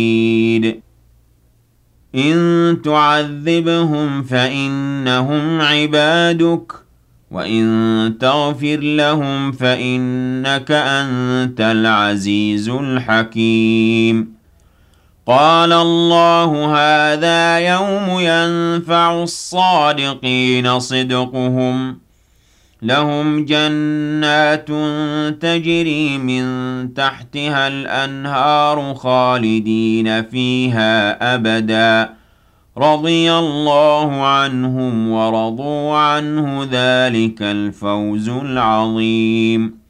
إن تعذبهم فإنهم عبادك وإن تغفر لهم فإنك أنت العزيز الحكيم قال الله هذا يوم ينفع الصادقين صدقهم لهم جنات تجري من تحتها الأنهار خالدين فيها أبدا رضي الله عنهم ورضوا عنه ذلك الفوز العظيم